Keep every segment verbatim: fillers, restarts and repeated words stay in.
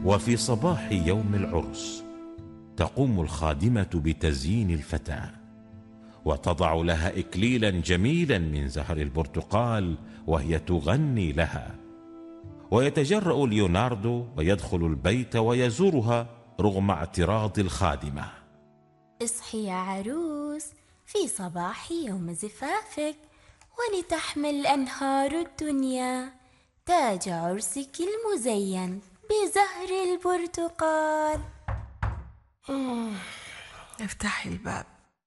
وفي صباح يوم العرس تقوم الخادمة بتزيين الفتاة، وتضع لها إكليلا جميلا من زهر البرتقال وهي تغني لها. ويتجرأ ليوناردو ويدخل البيت ويزورها رغم اعتراض الخادمة. اصحي يا عروس في صباح يوم زفافك، ولتحمل أنهار الدنيا تاج عرسك المزين بزهر البرتقال. افتحي الباب.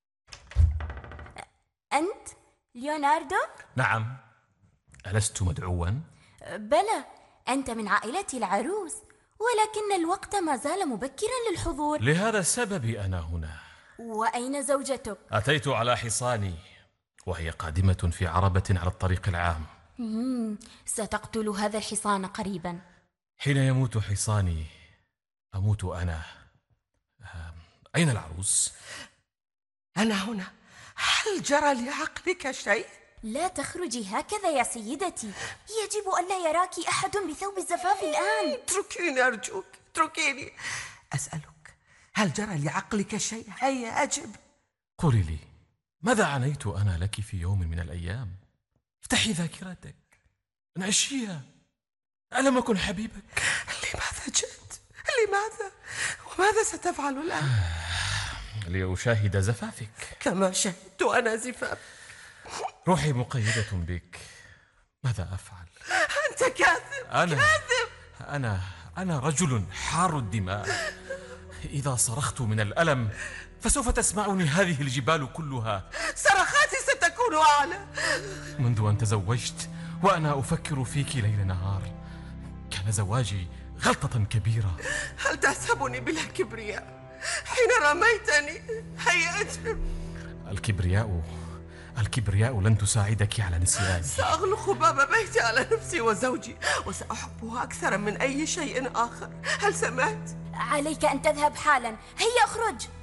أنت ليوناردو؟ نعم، ألست مدعوا؟ بلى، أنت من عائلة العروس، ولكن الوقت ما زال مبكرا للحضور. لهذا السبب أنا هنا. وأين زوجتك؟ أتيت على حصاني وهي قادمة في عربة على الطريق العام. مم. ستقتل هذا الحصان قريبا. حين يموت حصاني أموت أنا. أين العروس؟ أنا هنا. هل جرى لعقلك شيء؟ لا تخرجي هكذا يا سيدتي، يجب أن لا يراك أحد بثوب الزفاف الآن. اتركيني أرجوك، اتركيني. أسألك، هل جرى لعقلك شيء؟ هيا أجب. قولي لي، ماذا عنيت أنا لك في يوم من الأيام؟ افتحي ذاكرتك، انعشيها. ألم أكن حبيبك؟ لماذا جئت؟ لماذا؟ وماذا ستفعل الآن؟ لأشاهد زفافك كما شهدت أنا زفاف. روحي مقيدة بك، ماذا أفعل؟ أنت كاذب. أنا كاذب. أنا أنا رجل حار الدماء، إذا صرخت من الألم فسوف تسمعني هذه الجبال كلها. صرخاتي ستكون أعلى. منذ أن تزوجت وأنا أفكر فيك ليل نهار. كان زواجي غلطة كبيرة. هل تحسبني بلا كبرياء حين رميتني؟ هيا أجب. الكبرياء الكبرياء لن تساعدك على نسياني. سأغلق باب بيتي على نفسي وزوجي، وسأحبها أكثر من أي شيء آخر. هل سمعت؟ عليك أن تذهب حالا، هيا اخرج.